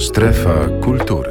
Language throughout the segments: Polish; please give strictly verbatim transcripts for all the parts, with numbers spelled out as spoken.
Strefa kultury.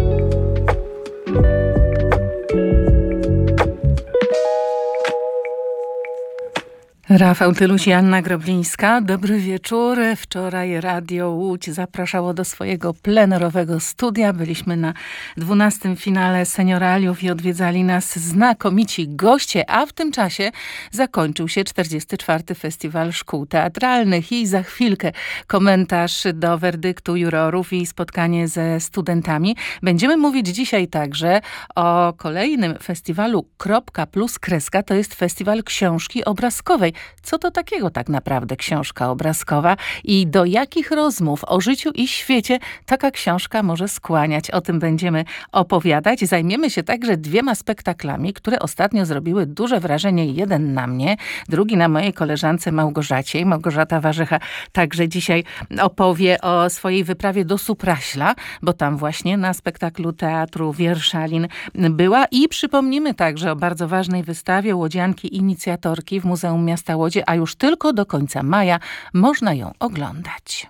Rafał Tyluś i Anna Groblińska. Dobry wieczór. Wczoraj Radio Łódź zapraszało do swojego plenerowego studia. Byliśmy na dwunastym finale senioraliów i odwiedzali nas znakomici goście, a w tym czasie zakończył się czterdziesty czwarty Festiwal Szkół Teatralnych i za chwilkę komentarz do werdyktu jurorów i spotkanie ze studentami. Będziemy mówić dzisiaj także o kolejnym festiwalu Kropka plus Kreska. To jest festiwal książki obrazkowej. Co to takiego tak naprawdę książka obrazkowa i do jakich rozmów o życiu i świecie taka książka może skłaniać? O tym będziemy opowiadać. Zajmiemy się także dwiema spektaklami, które ostatnio zrobiły duże wrażenie. Jeden na mnie, drugi na mojej koleżance Małgorzacie. Małgorzata Warzecha także dzisiaj opowie o swojej wyprawie do Supraśla, bo tam właśnie na spektaklu Teatru Wierszalin była. I przypomnimy także o bardzo ważnej wystawie Łodzianki Inicjatorki w Muzeum Miasta Łodzi, a już tylko do końca maja można ją oglądać.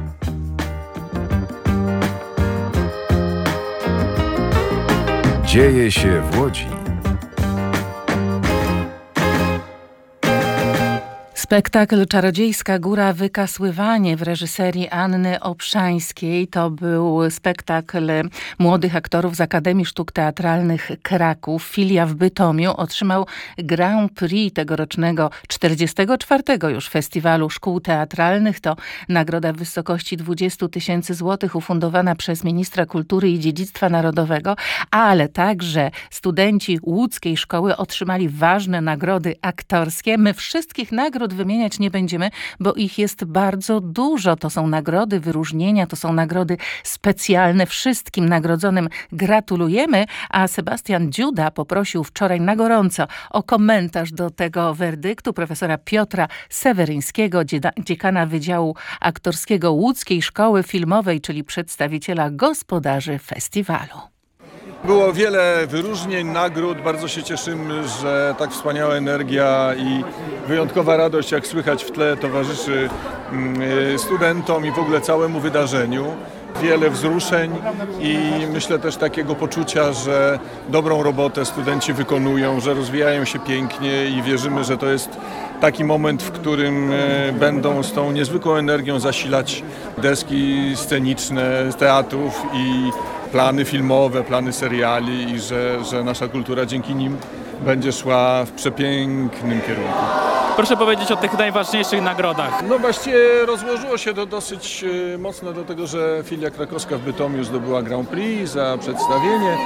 Dzieje się w Łodzi. Spektakl Czarodziejska Góra Wykasływanie w reżyserii Anny Obszańskiej to był spektakl młodych aktorów z Akademii Sztuk Teatralnych Kraków. Filia w Bytomiu otrzymał Grand Prix tegorocznego czterdziestego czwartego już Festiwalu Szkół Teatralnych. To nagroda w wysokości dwadzieścia tysięcy złotych ufundowana przez ministra kultury i dziedzictwa narodowego, ale także studenci łódzkiej szkoły otrzymali ważne nagrody aktorskie. My wszystkich nagród wymieniać nie będziemy, bo ich jest bardzo dużo. To są nagrody, wyróżnienia, to są nagrody specjalne. Wszystkim nagrodzonym gratulujemy, a Sebastian Dziuda poprosił wczoraj na gorąco o komentarz do tego werdyktu profesora Piotra Seweryńskiego, dziekana Wydziału Aktorskiego Łódzkiej Szkoły Filmowej, czyli przedstawiciela gospodarzy festiwalu. Było wiele wyróżnień, nagród. Bardzo się cieszymy, że tak wspaniała energia i wyjątkowa radość, jak słychać w tle, towarzyszy studentom i w ogóle całemu wydarzeniu. Wiele wzruszeń i myślę też takiego poczucia, że dobrą robotę studenci wykonują, że rozwijają się pięknie i wierzymy, że to jest taki moment, w którym będą z tą niezwykłą energią zasilać deski sceniczne teatrów i plany filmowe, plany seriali i że, że nasza kultura dzięki nim będzie szła w przepięknym kierunku. Proszę powiedzieć o tych najważniejszych nagrodach. No właściwie rozłożyło się to dosyć mocno do tego, że filia krakowska w Bytomiu zdobyła Grand Prix za przedstawienie.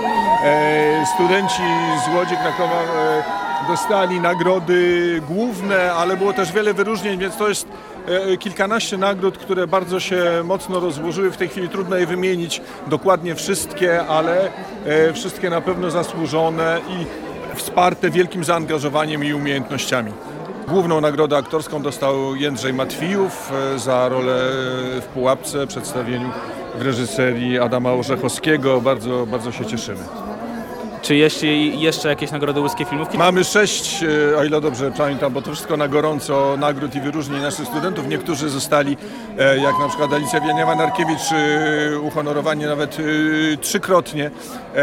E, studenci z Łodzi, Krakowa e, dostali nagrody główne, ale było też wiele wyróżnień, więc to jest e, kilkanaście nagród, które bardzo się mocno rozłożyły. W tej chwili trudno je wymienić dokładnie wszystkie, ale e, wszystkie na pewno zasłużone i wsparte wielkim zaangażowaniem i umiejętnościami. Główną nagrodę aktorską dostał Jędrzej Matwijów za rolę w Pułapce, przedstawieniu w reżyserii Adama Orzechowskiego. Bardzo, bardzo się cieszymy. Czy jeszcze, jeszcze jakieś nagrody łódzkie filmówki? Mamy sześć, o ile dobrze pamiętam, bo to wszystko na gorąco, nagród i wyróżnień naszych studentów. Niektórzy zostali, jak na przykład Alicja Wieniawa-Narkiewicz, uhonorowani nawet trzykrotnie,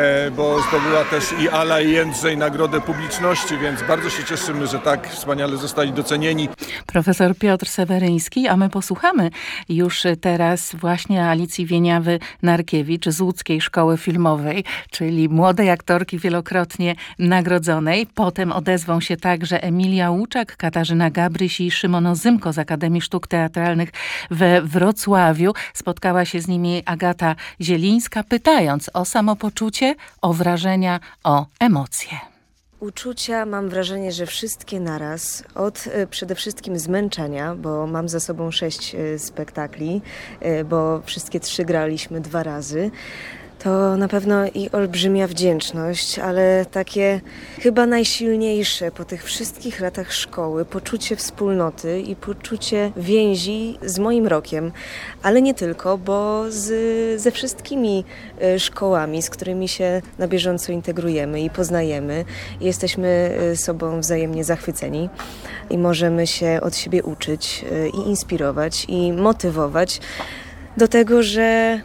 bo zdobyła też i Ala i Jędrzej nagrodę publiczności, więc bardzo się cieszymy, że tak wspaniale zostali docenieni. Profesor Piotr Seweryński, a my posłuchamy już teraz właśnie Alicji Wieniawy-Narkiewicz z Łódzkiej Szkoły Filmowej, czyli młodej aktorki wielokrotnie nagrodzonej. Potem odezwą się także Emilia Łuczak, Katarzyna Gabryś i Szymon Ozymko z Akademii Sztuk Teatralnych we Wrocławiu. Spotkała się z nimi Agata Zielińska, pytając o samopoczucie, o wrażenia, o emocje. Uczucia mam wrażenie, że wszystkie naraz, od y, przede wszystkim zmęczenia, bo mam za sobą sześć y, spektakli, y, bo wszystkie trzy graliśmy dwa razy. To na pewno i olbrzymia wdzięczność, ale takie chyba najsilniejsze po tych wszystkich latach szkoły poczucie wspólnoty i poczucie więzi z moim rokiem, ale nie tylko, bo z, ze wszystkimi szkołami, z którymi się na bieżąco integrujemy i poznajemy. Jesteśmy sobą wzajemnie zachwyceni i możemy się od siebie uczyć i inspirować i motywować do tego, że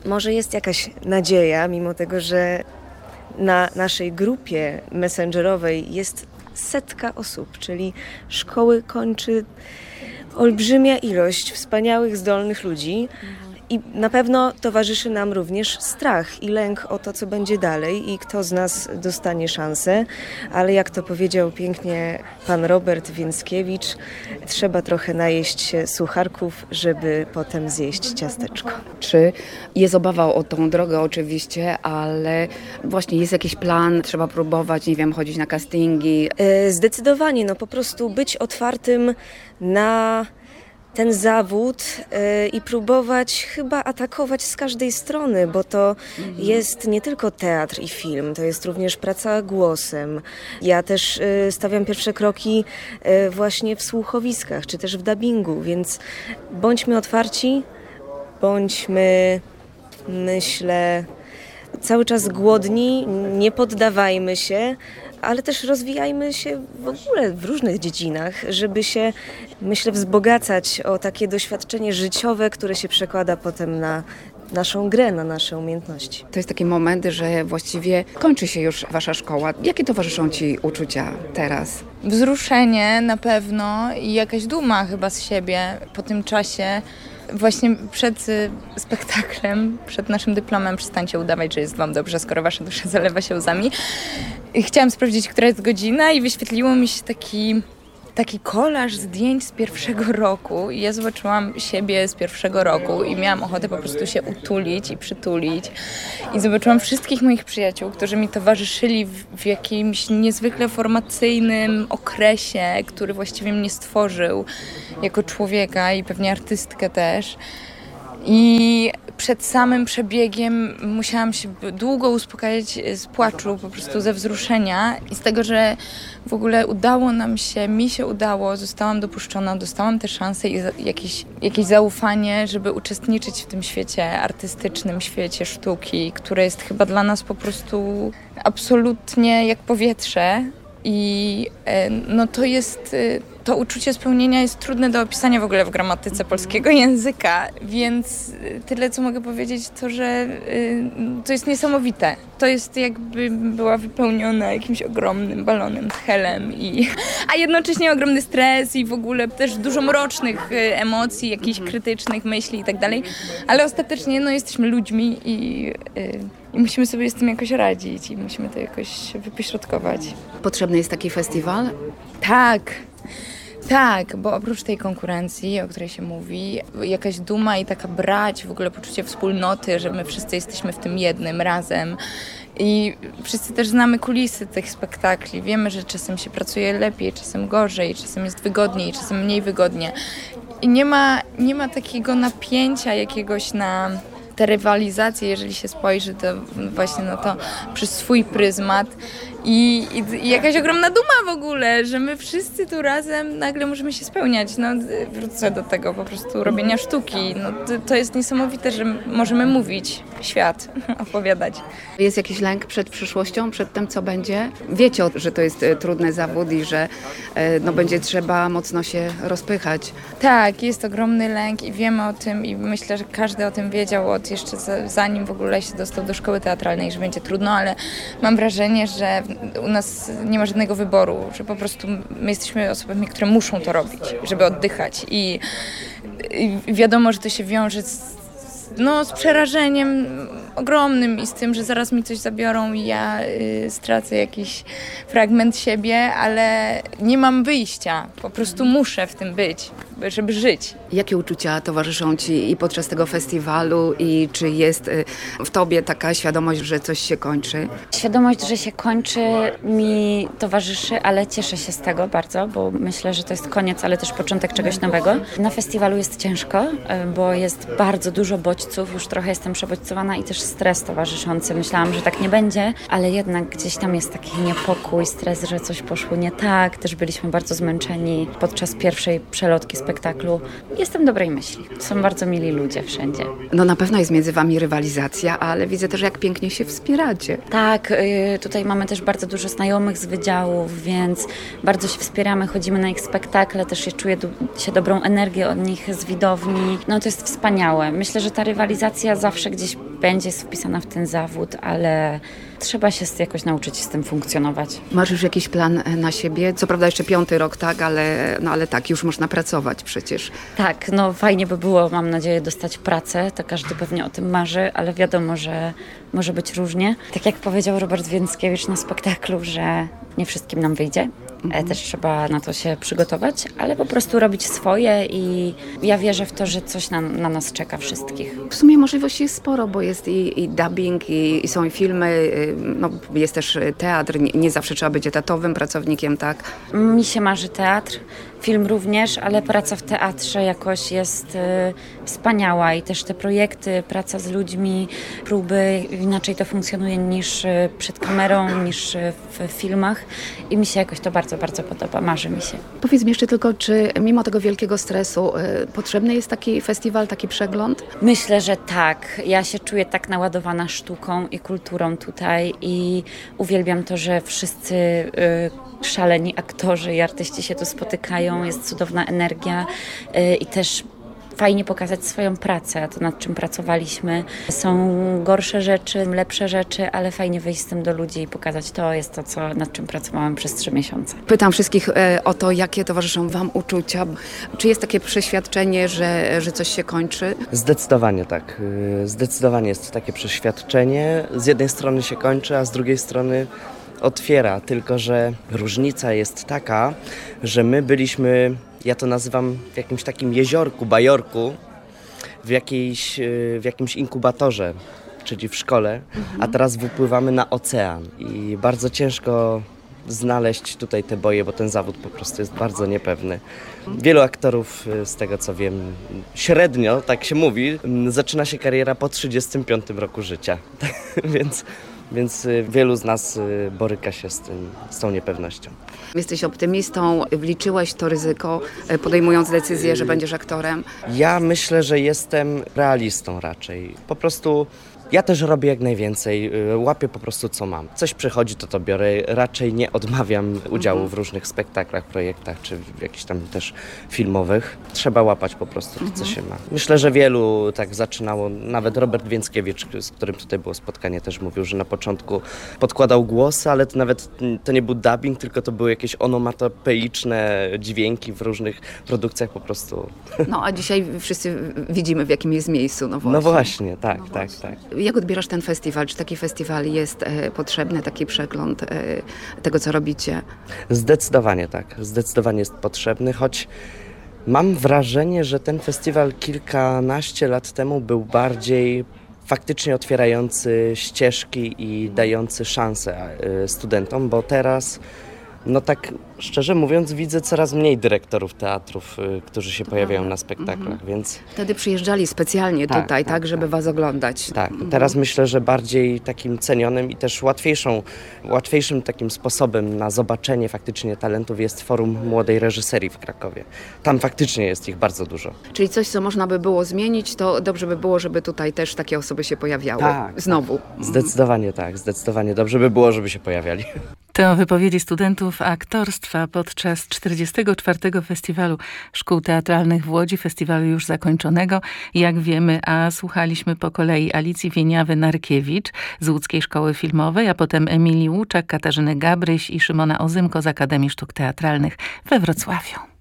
może jest jakaś nadzieja, mimo tego, że na naszej grupie messengerowej jest setka osób, czyli szkoły kończy olbrzymia ilość wspaniałych, zdolnych ludzi. I na pewno towarzyszy nam również strach i lęk o to, co będzie dalej i kto z nas dostanie szansę. Ale jak to powiedział pięknie pan Robert Więckiewicz, trzeba trochę najeść się sucharków, żeby potem zjeść ciasteczko. Czy jest obawa o tą drogę oczywiście, ale właśnie jest jakiś plan, trzeba próbować, nie wiem, chodzić na castingi? Zdecydowanie, no po prostu być otwartym na ten zawód y, i próbować chyba atakować z każdej strony, bo to mhm. jest nie tylko teatr i film, to jest również praca głosem. Ja też y, stawiam pierwsze kroki y, właśnie w słuchowiskach, czy też w dubbingu, więc bądźmy otwarci, bądźmy, myślę, cały czas głodni, nie poddawajmy się, ale też rozwijajmy się w ogóle w różnych dziedzinach, żeby się, myślę, wzbogacać o takie doświadczenie życiowe, które się przekłada potem na naszą grę, na nasze umiejętności. To jest taki moment, że właściwie kończy się już wasza szkoła. Jakie towarzyszą ci uczucia teraz? Wzruszenie na pewno i jakaś duma chyba z siebie po tym czasie. Właśnie przed spektaklem, przed naszym dyplomem przestańcie udawać, że jest wam dobrze, skoro wasza dusza zalewa się łzami. I chciałam sprawdzić, która jest godzina i wyświetliło mi się taki, taki kolaż zdjęć z pierwszego roku i ja zobaczyłam siebie z pierwszego roku i miałam ochotę po prostu się utulić i przytulić. I zobaczyłam wszystkich moich przyjaciół, którzy mi towarzyszyli w, w jakimś niezwykle formacyjnym okresie, który właściwie mnie stworzył jako człowieka i pewnie artystkę też. I przed samym przebiegiem musiałam się długo uspokajać z płaczu, po prostu ze wzruszenia i z tego, że w ogóle udało nam się, mi się udało, zostałam dopuszczona, dostałam tę szansę i jakieś, jakieś zaufanie, żeby uczestniczyć w tym świecie artystycznym, świecie sztuki, które jest chyba dla nas po prostu absolutnie jak powietrze. I no to jest, to uczucie spełnienia jest trudne do opisania w ogóle w gramatyce polskiego języka, więc tyle co mogę powiedzieć to, że to jest niesamowite. To jest jakby była wypełniona jakimś ogromnym balonem, tchelem, i, a jednocześnie ogromny stres i w ogóle też dużo mrocznych emocji, jakichś krytycznych myśli i tak dalej, ale ostatecznie no jesteśmy ludźmi i I musimy sobie z tym jakoś radzić i musimy to jakoś wypośrodkować. Potrzebny jest taki festiwal? Tak, tak, bo oprócz tej konkurencji, o której się mówi, jakaś duma i taka brać, w ogóle poczucie wspólnoty, że my wszyscy jesteśmy w tym jednym razem. I wszyscy też znamy kulisy tych spektakli. Wiemy, że czasem się pracuje lepiej, czasem gorzej, czasem jest wygodniej, czasem mniej wygodnie. I nie ma, nie ma takiego napięcia jakiegoś na tę rywalizację, jeżeli się spojrzy to właśnie na to przez swój pryzmat i, i, i jakaś ogromna duma w ogóle, że my wszyscy tu razem nagle możemy się spełniać. No, wrócę do tego po prostu robienia sztuki. No, to, to jest niesamowite, że możemy mówić świat, opowiadać. Jest jakiś lęk przed przyszłością, przed tym, co będzie? Wiecie, że to jest trudny zawód i że no, będzie trzeba mocno się rozpychać. Tak, jest ogromny lęk i wiemy o tym i myślę, że każdy o tym wiedział od jeszcze zanim w ogóle się dostał do szkoły teatralnej, że będzie trudno, ale mam wrażenie, że u nas nie ma żadnego wyboru, że po prostu my jesteśmy osobami, które muszą to robić, żeby oddychać i, i wiadomo, że to się wiąże z, no, z przerażeniem ogromnym i z tym, że zaraz mi coś zabiorą i ja y, stracę jakiś fragment siebie, ale nie mam wyjścia, po prostu muszę w tym być, żeby żyć. Jakie uczucia towarzyszą ci i podczas tego festiwalu i czy jest w tobie taka świadomość, że coś się kończy? Świadomość, że się kończy mi towarzyszy, ale cieszę się z tego bardzo, bo myślę, że to jest koniec, ale też początek czegoś nowego. Na festiwalu jest ciężko, bo jest bardzo dużo bodźców, już trochę jestem przebodźcowana i też stres towarzyszący. Myślałam, że tak nie będzie, ale jednak gdzieś tam jest taki niepokój, stres, że coś poszło nie tak. Też byliśmy bardzo zmęczeni podczas pierwszej przelotki spektaklu. Jestem dobrej myśli. Są bardzo mili ludzie wszędzie. No na pewno jest między wami rywalizacja, ale widzę też, jak pięknie się wspieracie. Tak, yy, tutaj mamy też bardzo dużo znajomych z wydziałów, więc bardzo się wspieramy, chodzimy na ich spektakle, też się czuję do, się dobrą energię od nich z widowni. No to jest wspaniałe. Myślę, że ta rywalizacja zawsze gdzieś będzie wpisana w ten zawód, ale trzeba się jakoś nauczyć z tym funkcjonować. Masz już jakiś plan na siebie? Co prawda jeszcze piąty rok, tak, ale, no ale tak, już można pracować przecież. Tak, no fajnie by było, mam nadzieję, dostać pracę, to każdy pewnie o tym marzy, ale wiadomo, że może być różnie. Tak jak powiedział Robert Więckiewicz na spektaklu, że nie wszystkim nam wyjdzie. Mhm. Też trzeba na to się przygotować, ale po prostu robić swoje i ja wierzę w to, że coś na, na nas czeka wszystkich. W sumie możliwości jest sporo, bo jest i, i dubbing, i, i są i filmy, no, jest też teatr, nie, nie zawsze trzeba być etatowym pracownikiem, tak? Mi się marzy teatr, film również, ale praca w teatrze jakoś jest y, wspaniała i też te projekty, praca z ludźmi, próby, inaczej to funkcjonuje niż y, przed kamerą, niż y, w filmach i mi się jakoś to bardzo, bardzo podoba, marzy mi się. Powiedz mi jeszcze tylko, czy mimo tego wielkiego stresu y, potrzebny jest taki festiwal, taki przegląd? Myślę, że tak. Ja się czuję tak naładowana sztuką i kulturą tutaj i uwielbiam to, że wszyscy y, szaleni aktorzy i artyści się tu spotykają, jest cudowna energia y, i też fajnie pokazać swoją pracę, to nad czym pracowaliśmy. Są gorsze rzeczy, lepsze rzeczy, ale fajnie wyjść z tym do ludzi i pokazać to jest to, co, nad czym pracowałam przez trzy miesiące. Pytam wszystkich e, o to, jakie towarzyszą Wam uczucia. Czy jest takie przeświadczenie, że, że coś się kończy? Zdecydowanie tak. Zdecydowanie jest takie przeświadczenie. Z jednej strony się kończy, a z drugiej strony otwiera, tylko że różnica jest taka, że my byliśmy, ja to nazywam w jakimś takim jeziorku, bajorku, w, jakiejś, w jakimś inkubatorze, czyli w szkole, mhm. a teraz wypływamy na ocean i bardzo ciężko znaleźć tutaj te boje, bo ten zawód po prostu jest bardzo niepewny. Wielu aktorów, z tego co wiem, średnio, tak się mówi, zaczyna się kariera po trzydziestym piątym roku życia, więc... Więc wielu z nas boryka się z tym, z tą niepewnością. Jesteś optymistą, wliczyłeś to ryzyko, podejmując decyzję, że będziesz aktorem? Ja myślę, że jestem realistą raczej. Po prostu ja też robię jak najwięcej, łapię po prostu co mam. Coś przychodzi, to to biorę. Raczej nie odmawiam udziału mhm. w różnych spektaklach, projektach, czy w jakichś tam też filmowych. Trzeba łapać po prostu to, co się ma. Myślę, że wielu tak zaczynało, nawet Robert Więckiewicz, z którym tutaj było spotkanie, też mówił, że na początku podkładał głosy, ale to nawet to nie był dubbing, tylko to były jakieś onomatopeiczne dźwięki w różnych produkcjach po prostu. No a dzisiaj wszyscy widzimy, w jakim jest miejscu. No właśnie, no właśnie tak, no tak, właśnie. tak. Jak odbierasz ten festiwal? Czy taki festiwal jest e, potrzebny, taki przegląd e, tego, co robicie? Zdecydowanie tak. Zdecydowanie jest potrzebny, choć mam wrażenie, że ten festiwal kilkanaście lat temu był bardziej faktycznie otwierający ścieżki i dający szansę e, studentom, bo teraz no tak szczerze mówiąc widzę coraz mniej dyrektorów teatrów, y, którzy się pojawiają na spektaklach, mhm. więc... Wtedy przyjeżdżali specjalnie tak, tutaj, tak, tak żeby tak. was oglądać. Tak, mhm. teraz myślę, że bardziej takim cenionym i też łatwiejszą, łatwiejszym takim sposobem na zobaczenie faktycznie talentów jest Forum Młodej Reżyserii w Krakowie. Tam faktycznie jest ich bardzo dużo. Czyli coś, co można by było zmienić, to dobrze by było, żeby tutaj też takie osoby się pojawiały. Tak, znowu. Tak. Zdecydowanie tak, zdecydowanie dobrze by było, żeby się pojawiali. To wypowiedzi studentów aktorstwa podczas czterdziestego czwartego Festiwalu Szkół Teatralnych w Łodzi, festiwalu już zakończonego, jak wiemy, a słuchaliśmy po kolei Alicji Wieniawy-Narkiewicz z Łódzkiej Szkoły Filmowej, a potem Emilii Łuczak, Katarzyny Gabryś i Szymona Ozymko z Akademii Sztuk Teatralnych we Wrocławiu.